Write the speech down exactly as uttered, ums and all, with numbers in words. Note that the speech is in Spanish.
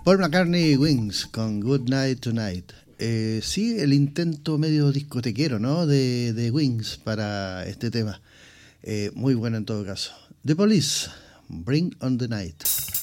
Paul McCartney, Wings, con Good Night Tonight. Eh, sí, el intento medio discotequero, ¿no? De, de Wings para este tema. Eh, muy bueno en todo caso. The Police, Bring on the Night.